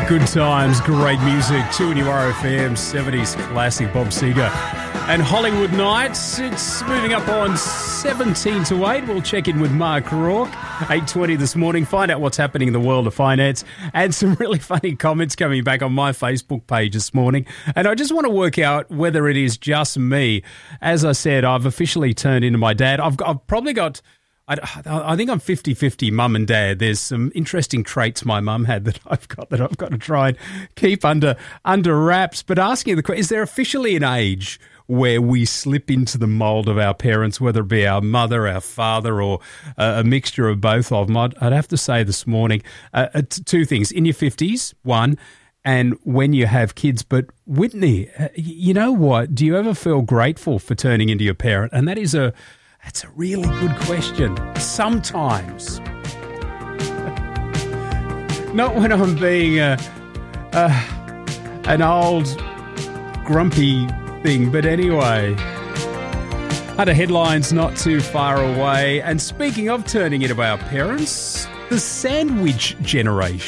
Good times, great music. 2 in your RFM, 70s classic Bob Seger. And Hollywood Nights, it's moving up on 17 to 8. We'll check in with Mark Rourke, 8:20 this morning, find out what's happening in the world of finance, and some really funny comments coming back on my Facebook page this morning. And I just want to work out whether it is just me. As I said, I've officially turned into my dad. I've probably got... I think I'm 50-50 mum and dad. There's some interesting traits my mum had that I've got to try and keep under wraps. But asking the question, is there officially an age where we slip into the mould of our parents, whether it be our mother, our father, or a mixture of both of them? I'd have to say this morning, two things. In your 50s, one, and when you have kids. But Whitney, you know what? Do you ever feel grateful for turning into your parent? And that's a really good question. Sometimes. Not when I'm being an old grumpy thing, but anyway. Other headlines not too far away. And speaking of turning into our parents, the sandwich generation.